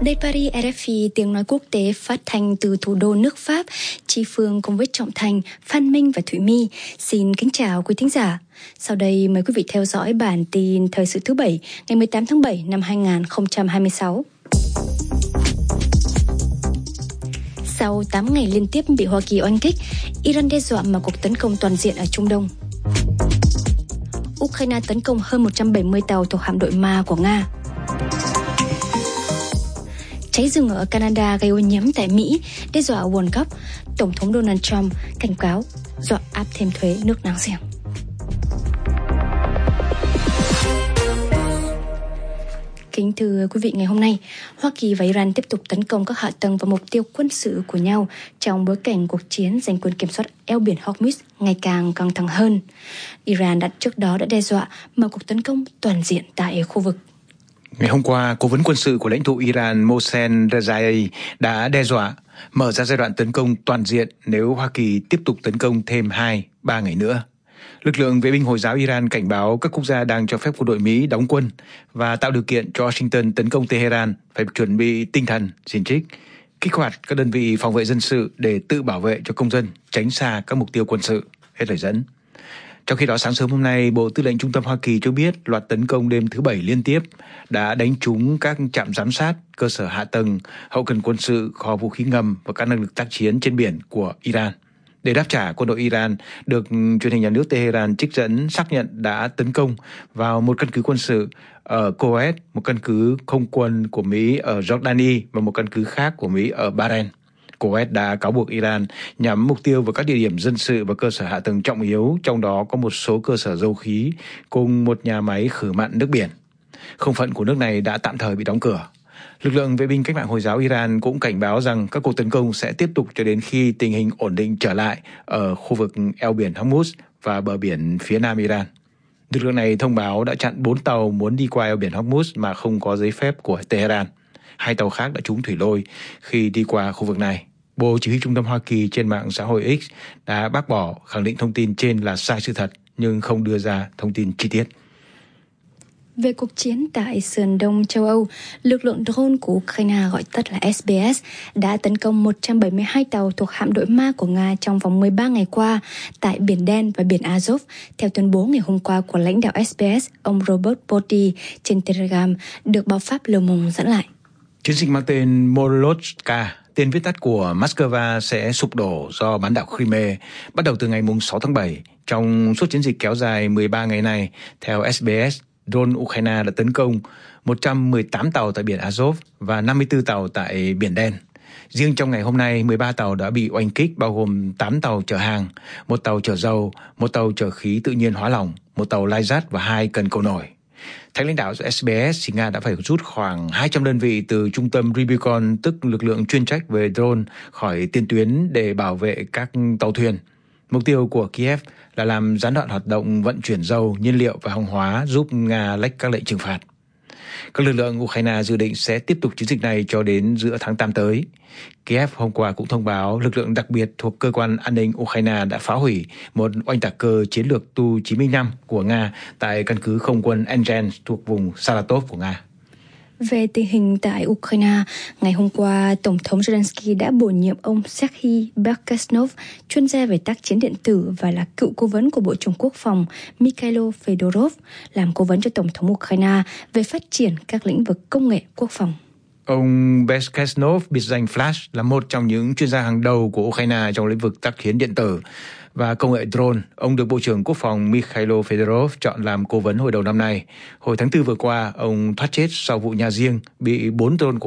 Đây Paris, RFI, tiếng nói quốc tế phát thanh từ thủ đô nước Pháp. Chi Phương cùng với Trọng Thành, Phan Minh và Thủy My xin kính chào quý thính giả. Sau đây mời quý vị theo dõi bản tin thời sự thứ Bảy ngày 18 tháng 7 năm 2026. Sau 8 ngày liên tiếp bị Hoa Kỳ oanh kích, Iran đe dọa mở cuộc tấn công toàn diện ở Trung Đông. Ukraine tấn công hơn 170 tàu thuộc hạm đội Ma của Nga. Cháy rừng ở Canada gây ô nhiễm tại Mỹ, đe dọa World Cup. Tổng thống Donald Trump cảnh cáo dọa áp thêm thuế nước láng giềng. Kính thưa quý vị, ngày hôm nay, Hoa Kỳ và Iran tiếp tục tấn công các hạ tầng và mục tiêu quân sự của nhau trong bối cảnh cuộc chiến giành quyền kiểm soát eo biển Hormuz ngày càng căng thẳng hơn. Iran trước đó đã đe dọa mở cuộc tấn công toàn diện tại khu vực. Ngày hôm qua, cố vấn quân sự của lãnh tụ Iran Mohsen Rezai đã đe dọa mở ra giai đoạn tấn công toàn diện nếu Hoa Kỳ tiếp tục tấn công thêm 2-3 ngày nữa. Lực lượng vệ binh Hồi giáo Iran cảnh báo các quốc gia đang cho phép quân đội Mỹ đóng quân và tạo điều kiện cho Washington tấn công Tehran phải chuẩn bị tinh thần, xin trích, kích hoạt các đơn vị phòng vệ dân sự để tự bảo vệ cho công dân, tránh xa các mục tiêu quân sự. Hết lời dẫn. Trong khi đó, sáng sớm hôm nay, Bộ Tư lệnh Trung tâm Hoa Kỳ cho biết loạt tấn công đêm thứ Bảy liên tiếp đã đánh trúng các trạm giám sát, cơ sở hạ tầng, hậu cần quân sự, kho vũ khí ngầm và các năng lực tác chiến trên biển của Iran. Để đáp trả, quân đội Iran được truyền hình nhà nước Tehran trích dẫn xác nhận đã tấn công vào một căn cứ quân sự ở Kuwait, một căn cứ không quân của Mỹ ở Jordani và một căn cứ khác của Mỹ ở Bahrain. Kuwait đã cáo buộc Iran nhắm mục tiêu vào các địa điểm dân sự và cơ sở hạ tầng trọng yếu, trong đó có một số cơ sở dầu khí cùng một nhà máy khử mặn nước biển. Không phận của nước này đã tạm thời bị đóng cửa. Lực lượng vệ binh cách mạng Hồi giáo Iran cũng cảnh báo rằng các cuộc tấn công sẽ tiếp tục cho đến khi tình hình ổn định trở lại ở khu vực eo biển Hormuz và bờ biển phía nam Iran. Lực lượng này thông báo đã chặn 4 tàu muốn đi qua eo biển Hormuz mà không có giấy phép của Tehran. 2 tàu khác đã trúng thủy lôi khi đi qua khu vực này. Bộ Chỉ huy Trung tâm Hoa Kỳ trên mạng xã hội X đã bác bỏ, khẳng định thông tin trên là sai sự thật nhưng không đưa ra thông tin chi tiết. Về cuộc chiến tại sườn đông châu Âu, lực lượng drone của Ukraine gọi tắt là SBS đã tấn công 172 tàu thuộc hạm đội Ma của Nga trong vòng 13 ngày qua tại Biển Đen và Biển Azov, theo tuyên bố ngày hôm qua của lãnh đạo SBS, ông Robert Boti trên Telegram, được báo Pháp Le Monde dẫn lại. Chiến dịch mang tên Molochka, tên viết tắt của Moscow, sẽ sụp đổ do bán đảo Crimea bắt đầu từ ngày 6 tháng 7. Trong suốt chiến dịch kéo dài 13 ngày này, theo SBS, drone Ukraine đã tấn công 118 tàu tại biển Azov và 54 tàu tại Biển Đen. Riêng trong ngày hôm nay, 13 tàu đã bị oanh kích, bao gồm 8 tàu chở hàng, 1 tàu chở dầu, 1 tàu chở khí tự nhiên hóa lỏng, 1 tàu lai rát và 2 cần cầu nổi. Theo lãnh đạo SBS, Nga đã phải rút khoảng 200 đơn vị từ trung tâm Rubicon, tức lực lượng chuyên trách về drone, khỏi tiền tuyến để bảo vệ các tàu thuyền. Mục tiêu của Kiev là làm gián đoạn hoạt động vận chuyển dầu, nhiên liệu và hàng hóa, giúp Nga lách các lệnh trừng phạt. Các lực lượng Ukraine dự định sẽ tiếp tục chiến dịch này cho đến giữa tháng 8 tới. Kiev hôm qua cũng thông báo lực lượng đặc biệt thuộc cơ quan an ninh Ukraine đã phá hủy một oanh tạc cơ chiến lược Tu-95 của Nga tại căn cứ không quân Engen thuộc vùng Saratov của Nga. Về tình hình tại Ukraine, ngày hôm qua, Tổng thống Zelensky đã bổ nhiệm ông Serhiy Berkasnov, chuyên gia về tác chiến điện tử và là cựu cố vấn của Bộ trưởng Quốc phòng Mikhailo Fedorov, làm cố vấn cho Tổng thống Ukraine về phát triển các lĩnh vực công nghệ quốc phòng. Ông Berkasnov, biệt danh Flash, là một trong những chuyên gia hàng đầu của Ukraine trong lĩnh vực tác chiến điện tử và công nghệ drone. Ông được Bộ trưởng Quốc phòng Mikhailo Fedorov chọn làm cố vấn hồi đầu năm nay. Hồi tháng 4 vừa qua, ông thoát chết sau vụ nhà riêng bị 4 drone của